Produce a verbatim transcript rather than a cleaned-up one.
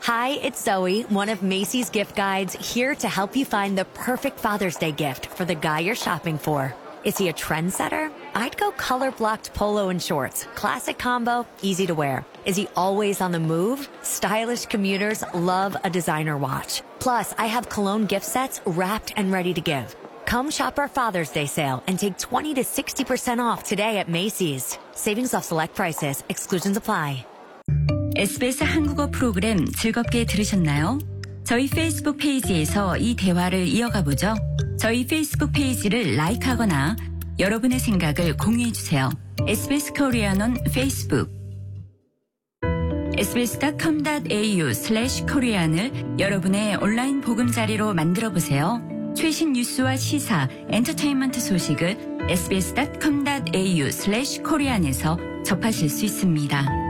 Hi, it's Zoe, one of Macy's gift guides, here to help you find the perfect Father's Day gift for the guy you're shopping for. Is he a trendsetter? I'd go color-blocked polo and shorts. Classic combo, easy to wear. Is he always on the move? Stylish commuters love a designer watch. Plus, I have cologne gift sets wrapped and ready to give. Come shop our Father's Day sale and take twenty to sixty percent off today at Macy's. Savings off select prices. Exclusions apply. 에스비에스 한국어 프로그램 즐겁게 들으셨나요? 저희 페이스북 페이지에서 이 대화를 이어가 보죠. 저희 페이스북 페이지를 라이크하거나 여러분의 생각을 공유해주세요. 에스비에스 코리아는 페이스북 에스비에스 닷컴 닷 에이유 슬래시 코리안을 여러분의 온라인 보금자리로 만들어보세요. 최신 뉴스와 시사, 엔터테인먼트 소식을 에스비에스 닷컴 닷 에이유 슬래시 코리안에서 접하실 수 있습니다.